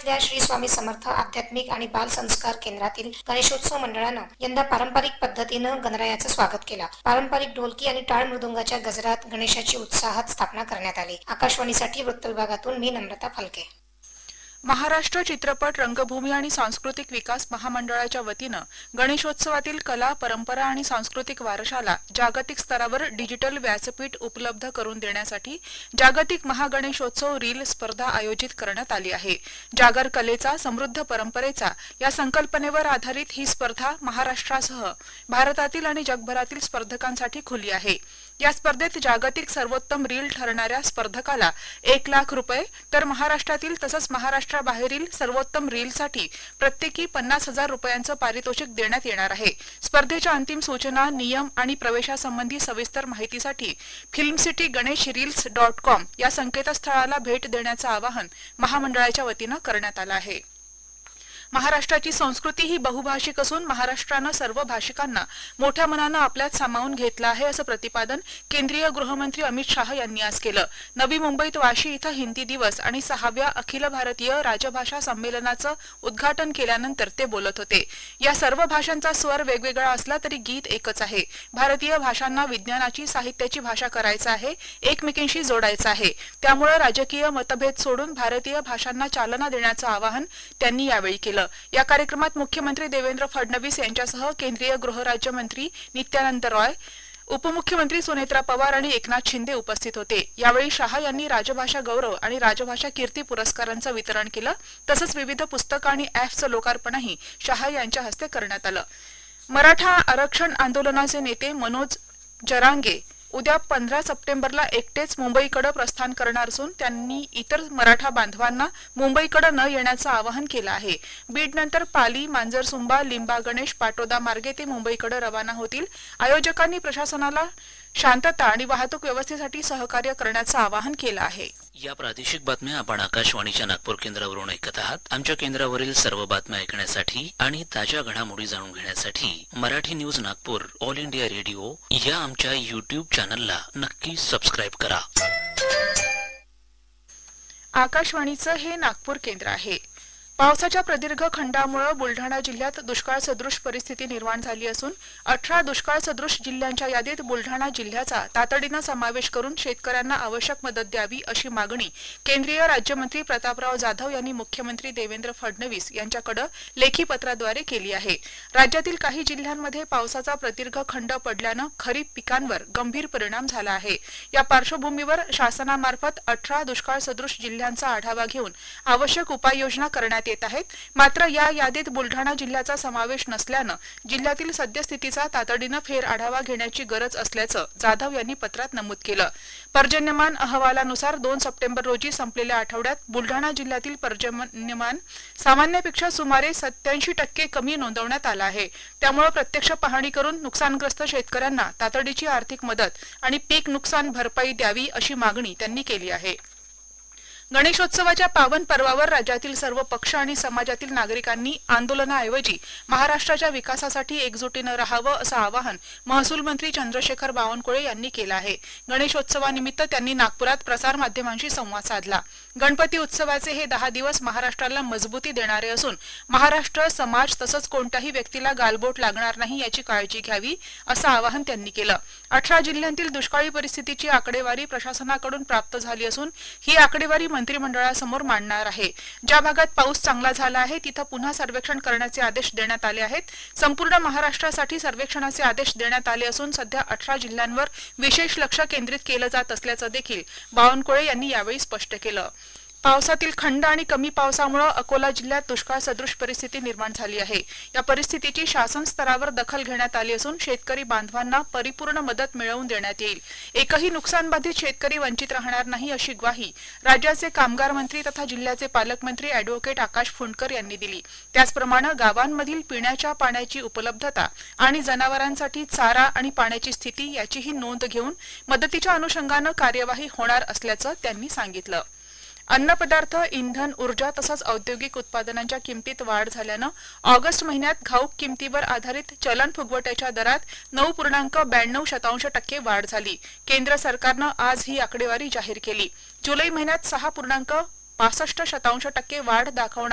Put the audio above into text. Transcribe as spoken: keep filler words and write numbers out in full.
इथल्या श्री स्वामी समर्थ आध्यात्मिक आणि बाल संस्कार केंद्रातील गणेशोत्सव मंडळानं यंदा पारंपरिक पद्धतीनं गणरायाचं स्वागत केलं. पारंपरिक ढोलकी आणि टाळ मृदुंगाच्या गजरात गणेशाची उत्साहात स्थापना करण्यात आली. आकाशवाणीसाठी वृत्त विभागातून मी नम्रता फलके. महाराष्ट्र चित्रपट रंगभूमी आणि सांस्कृतिक विकास महामंडळाच्या वतीनं गणेशोत्सवातील कला, परंपरा आणि सांस्कृतिक वारशाला जागतिक स्तरावर डिजिटल व्यासपीठ उपलब्ध करून देण्यासाठी जागतिक महागणेशोत्सव रील स्पर्धा आयोजित करण्यात आली आहे. जागर कलेचा, समृद्ध परंपरेचा या संकल्पनेवर आधारित ही स्पर्धा महाराष्ट्रासह भारतातील आणि जगभरातील स्पर्धकांसाठी खुली आहे. या स्पर्धेत जागतिक सर्वोत्तम रील ठरणाऱ्या स्पर्धकाला एक लाख रुपये तर महाराष्ट्रातील तसंच महाराष्ट्राबाहेरील सर्वोत्तम रीलसाठी प्रत्येकी पन्नास हजार रुपयांचं पारितोषिक देण्यात येणार आहे. स्पर्धेच्या अंतिम सूचना, नियम आणि प्रवेशासंबंधी सविस्तर माहितीसाठी film city Ganesh reels dot com या संकेतस्थळाला भेट देण्याचं आवाहन महामंडळाच्या वतीनं करण्यात आलं आहे. महाराष्ट्राची संस्कृती ही बहुभाषिक असून महाराष्ट्रानं सर्व भाषिकांना मोठ्या मनानं आपल्यात सामावून घेतलं आहे असं प्रतिपादन केंद्रीय गृहमंत्री अमित शाह यांनी आज केलं. नवी मुंबईत वाशी इथं हिंदी दिवस आणि सहाव्या अखिल भारतीय राजभाषा संमेलनाचं उद्घाटन केल्यानंतर ते बोलत होते. या सर्व भाषांचा स्वर वेगवेगळा असला तरी गीत एकच आहे. भारतीय भाषांना विज्ञानाची, साहित्याची भाषा करायचं आहे, एकमेकींशी जोडायचं आहे. त्यामुळे राजकीय मतभेद सोडून भारतीय भाषांना चालना देण्याचं आवाहन त्यांनी यावेळी केलं. या कार्यक्रमात मुख्यमंत्री देवेंद्र फडणवीस यांच्यासह केंद्रीय गृहराज्यमंत्री नित्यानंद रॉय, उपमुख्यमंत्री सुनेत्रा पवार आणि एकनाथ शिंदे उपस्थित होते. यावेळी शाह यांनी राजभाषा गौरव आणि राजभाषा कीर्ती पुरस्कारांचं वितरण केलं. तसंच विविध पुस्तकं आणि ॲप्सचं लोकार्पणही शाह यांच्या हस्ते करण्यात आलं. मराठा आरक्षण आंदोलनाचे नेते मनोज जरांगे उद्या पंधरा सप्टेंबरला एकटेच मुंबईकडे प्रस्थान करणार असून त्यांनी इतर मराठा बांधवांना मुंबईकडे न येण्याचं आवाहन केलं आहे. बीडनंतर पाली, मांजरसुंबा, लिंबा गणेश, पाटोदा मार्गे ते मुंबईकडे रवाना होतील. आयोजकांनी प्रशासनाला शांतता आणि वाहतूक व्यवस्थेसाठी सहकार्य करण्याचं आवाहन केलं आहे. या प्रादेशिक बातम्या आपण आकाशवाणीच्या नागपूर केंद्रावरून ऐकत आहात. आमच्या केंद्रावरील सर्व बातम्या ऐकण्यासाठी आणि ताज्या घडामोडी जाणून घेण्यासाठी Marathi news Nagpur all India radio या आमच्या युट्यूब चॅनलला नक्की सबस्क्राईब करा. आकाशवाणीचं हे नागपूर केंद्र आहे. पावसाच्या प्रदीर्घ खंडामुळे बुलढाणा जिल्ह्यात दुष्काळ सदृश परिस्थिती निर्माण झाली असून अठरा दुष्काळ सदृश जिल्ह्यांच्या यादीत बुलढाणा जिल्ह्याचा तातडीनं समावेश करून शेतकऱ्यांना आवश्यक मदत द्यावी अशी मागणी केंद्रीय राज्यमंत्री प्रतापराव जाधव यांनी मुख्यमंत्री देवेंद्र फडणवीस यांच्याकडे लेखी पत्राद्वारे केली आहे. राज्यातील काही जिल्ह्यांमध्ये पावसाचा प्रदीर्घ खंड पडल्यानं खरीप पिकांवर गंभीर परिणाम झाला आहे. या पार्श्वभूमीवर शासनामार्फत अठरा दुष्काळ सदृश जिल्ह्यांचा आढावा घेऊन आवश्यक उपाययोजना करण्यात येत आहेत. मात्र या यादीत बुलढाणा जिल्ह्याचा समावेश नसल्यानं जिल्ह्यातील सद्यस्थितीचा तातडीनं फेर आढावा घेण्याची गरज असल्याचं जाधव यांनी पत्रात नमूद केलं. पर्जन्यमान अहवालानुसार दोन सप्टेंबर रोजी संपलेल्या आठवड्यात बुलढाणा जिल्ह्यातील पर्जन्यमान सामान्यपेक्षा सुमारे सत्याऐंशी टक्के कमी नोंदवण्यात आलं आहे. त्यामुळे प्रत्यक्ष पाहणी करून नुकसानग्रस्त शेतकऱ्यांना तातडीची आर्थिक मदत आणि पीक नुकसान भरपाई द्यावी अशी मागणी त्यांनी केली आहे. गणेशोत्सवाच्या पावन पर्वावर राज्यातील सर्व पक्ष आणि समाजातील नागरिकांनी आंदोलनाऐवजी महाराष्ट्राच्या विकासासाठी एकजुटीनं राहावं असं आवाहन महसूल मंत्री चंद्रशेखर बावनकुळे यांनी केलं आहे. गणेशोत्सवानिमित्त त्यांनी नागपुरात प्रसार माध्यमांशी संवाद साधला. गणपती उत्सवाचे हे दहा दिवस महाराष्ट्राला मजबूती देणारे असून महाराष्ट्र, समाज तसंच कोणत्याही व्यक्तीला गालबोट लागणार नाही याची काळजी घ्यावी असं आवाहन त्यांनी केलं. अठरा जिल्ह्यांतील दुष्काळी परिस्थितीची आकडेवारी प्रशासनाकडून प्राप्त झाली असून ही आकडेवारी मंत्रिमंडळासमोर मांडणार आहे. ज्या भागात पाऊस चांगला झाला आहे तिथं पुन्हा सर्वेक्षण करण्याचे आदेश देण्यात आले आहेत. संपूर्ण महाराष्ट्रासाठी सर्वेक्षणाचे आदेश देण्यात आले असून सध्या अठरा जिल्ह्यांवर विशेष लक्ष केंद्रित केलं जात असल्याचं देखील बावनकुळे यांनी यावेळी स्पष्ट केलं. पावसातील खंड आणि कमी पावसामुळे अकोला जिल्ह्यात दुष्काळ सदृश परिस्थिती निर्माण झाली आहे. या परिस्थितीची शासन स्तरावर दखल घेण्यात आली असून शेतकरी बांधवांना परिपूर्ण मदत मिळवून देण्यात येईल. एकही नुकसानबाधित शेतकरी वंचित राहणार नाही अशी ग्वाही राज्याचे कामगार मंत्री तथा जिल्ह्याचे पालकमंत्री अॅडव्होकेट आकाश फुंडकर यांनी दिली. त्याचप्रमाणे गावांमधील पिण्याच्या पाण्याची उपलब्धता आणि जनावरांसाठी चारा आणि पाण्याची स्थिती याचीही नोंद घेऊन मदतीच्या अनुषंगानं कार्यवाही होणार असल्याचं त्यांनी सांगितलं. अन्नपदार्थ, इंधन, ऊर्जा तसंच औद्योगिक उत्पादनांच्या किमतीत वाढ झाल्यानं ऑगस्ट महिन्यात घाऊक किमतीवर आधारित चलन फुगवट्याच्या दरात नऊ पूर्णांक ब्याण्णव शतांश टक्के वाढ झाली. केंद्र सरकारनं आज ही आकडेवारी जाहीर केली. जुलै महिन्यात सहा पूर्णांक पासष्ट शतांश टक्के वाढ दाखवणार